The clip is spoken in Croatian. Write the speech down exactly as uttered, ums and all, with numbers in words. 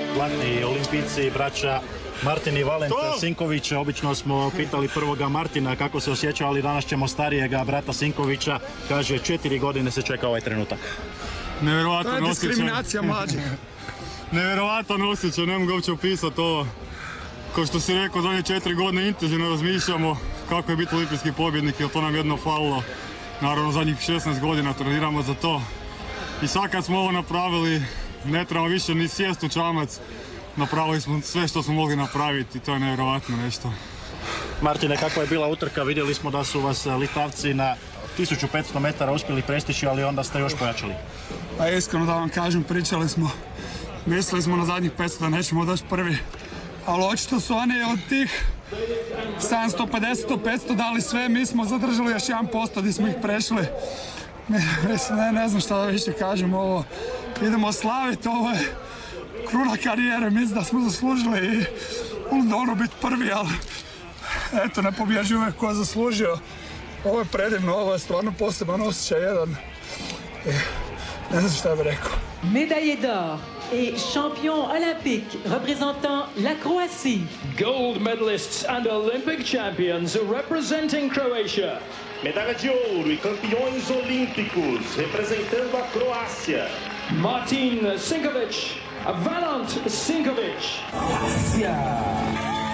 zlatni olimpijci, braća Martin i Valentin Sinković. Obično smo pitali prvoga Martina kako se osjeća, ali danas ćemo starijega brata Sinkovića. Kaže, četiri godine se čeka ovaj trenutak. Nevjerovatan osjećaj. To je diskriminacija mlađih. Nevjerovatan osjećaj, ne mogu uopće opisati ovo. Kao što si rekao, zadnje četiri godine intenzivno razmišljamo kako je biti olimpijski pobjednik, jer to nam jedno falilo. Naravno, zadnjih šesnaest godina treniramo za to. I sad kad smo ovo napravili, ne trebamo više ni sjest u čamac. Napravili smo sve što smo mogli napraviti i to je nevjerovatno nešto. Martine, kakva je bila utrka? Vidjeli smo da su vas Litavci na tisuću petsto metara uspjeli prestići, ali onda ste još pojačali. Pa iskreno da vam kažem, pričali smo, mislili smo na zadnjih petsto da nećemo doći prvi. Ali očito su oni od tih sedamsto pedeset do petsto dali sve, mi smo zadržali još jedan posto gdje smo ih prešli. Mislim, ne, ne znam šta da više kažem, ovo idemo slaviti, ovo je kruna karijere, mislim da smo zaslužili i u Londonu biti prvi, ali eto, ne pobježi uvijek ko je zaslužio. Ovo je predivno, ovo je stvarno poseban osjećaj jedan. Ne znam šta bih rekao. Médaillé d'or et champion olympique représentant la Croatie. Gold medalists and Olympic champions representing Croatia. Medalha de ouro e campeões olímpicos representando a Croácia. Martin Sinković, Valant Sinković. Croácia.